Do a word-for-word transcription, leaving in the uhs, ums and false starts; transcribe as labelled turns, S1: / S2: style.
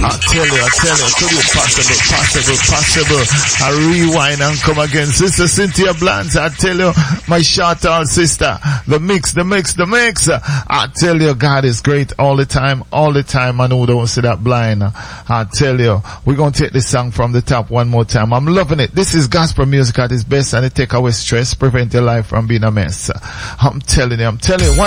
S1: I tell you, I tell you, could it possible, possible, possible. I rewind and come again. Sister Cynthia Blanche, I tell you, my short tall sister, the mix, the mix, the mix. I tell you, God is great all the time, all the time. I know don't see that blind. I tell you, we're going to take this song from the top one more time. I'm loving it. This is gospel music at its best, and it take away stress, prevent your life from being a mess. I'm telling you, I'm telling you. One